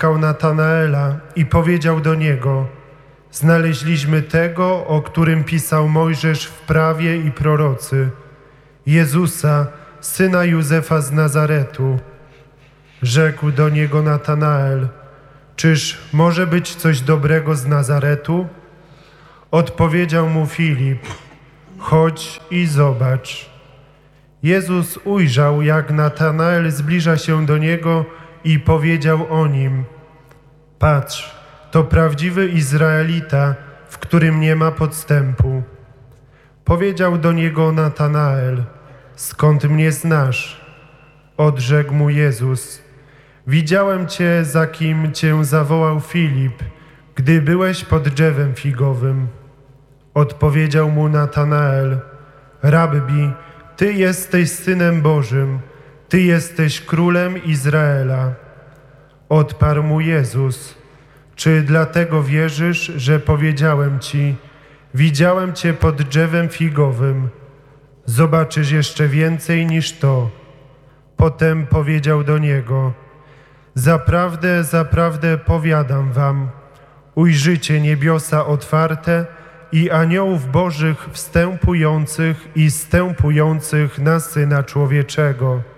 spotkał Natanaela i powiedział do niego: znaleźliśmy tego, o którym pisał Mojżesz w prawie i prorocy, Jezusa, syna Józefa z Nazaretu. Rzekł do niego Natanael: czyż może być coś dobrego z Nazaretu? Odpowiedział mu Filip: chodź i zobacz. Jezus ujrzał, jak Natanael zbliża się do niego i powiedział o nim: patrz, to prawdziwy Izraelita, w którym nie ma podstępu. Powiedział do niego Natanael: skąd mnie znasz? Odrzekł mu Jezus: widziałem cię, za kim cię zawołał Filip, gdy byłeś pod drzewem figowym. Odpowiedział mu Natanael: Rabbi, Ty jesteś Synem Bożym, Ty jesteś Królem Izraela. Odparł mu Jezus: czy dlatego wierzysz, że powiedziałem Ci: widziałem Cię pod drzewem figowym? Zobaczysz jeszcze więcej niż to. Potem powiedział do niego: zaprawdę, zaprawdę powiadam wam, ujrzycie niebiosa otwarte i aniołów Bożych wstępujących i zstępujących na Syna Człowieczego.